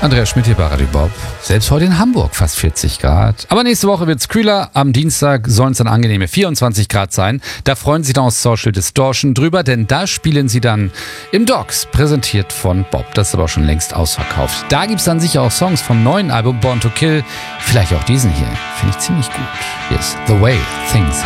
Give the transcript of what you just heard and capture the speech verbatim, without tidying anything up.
Andreas Schmidt hier bei Radio Bob. Selbst heute in Hamburg fast vierzig Grad. Aber nächste Woche wird's kühler. Am Dienstag sollen es dann angenehme vierundzwanzig Grad sein. Da freuen sich dann aus Social Distortion drüber, denn da spielen sie dann im Docks, präsentiert von Bob. Das ist aber schon längst ausverkauft. Da gibt's dann sicher auch Songs vom neuen Album Born to Kill. Vielleicht auch diesen hier. Finde ich ziemlich gut. Hier ist The Way Things